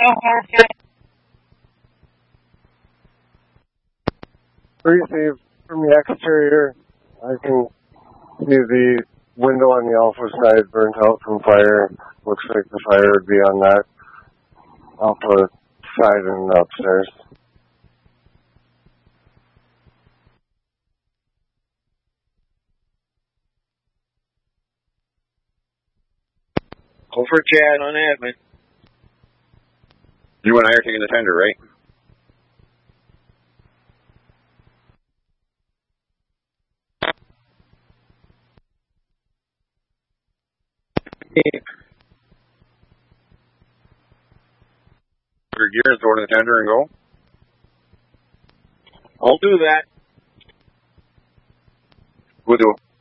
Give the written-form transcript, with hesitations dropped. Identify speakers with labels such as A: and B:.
A: Receive from the exterior. I can see the window on the alpha side burnt out from fire. Looks like the fire would be on that alpha side and upstairs.
B: Go for Chad on admin.
C: You and I are taking the tender, right? Your gears, go to the tender and go.
B: I'll do that.
C: We'll do.